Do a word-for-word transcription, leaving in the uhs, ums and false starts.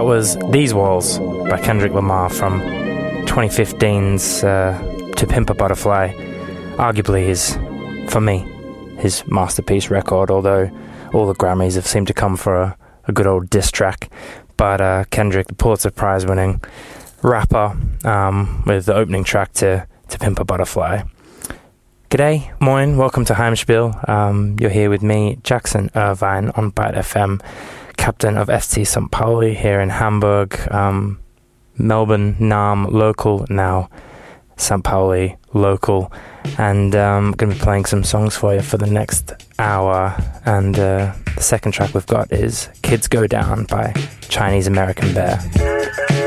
That was These Walls by Kendrick Lamar from twenty fifteen's uh, To Pimp a Butterfly. Arguably his, for me, his masterpiece record, although all the Grammys have seemed to come for a, a good old diss track. But uh, Kendrick, the Pulitzer Prize winning rapper, um, with the opening track to, to Pimp a Butterfly. G'day, moin, welcome to Heimspiel. Um, you're here with me, Jackson Irvine, on Byte F M, captain of F C Saint Pauli here in Hamburg, um, Melbourne, Naarm local, now Saint Pauli local, and I'm um, going to be playing some songs for you for the next hour. And uh, the second track we've got is Kids Go Down by Chinese American Bear.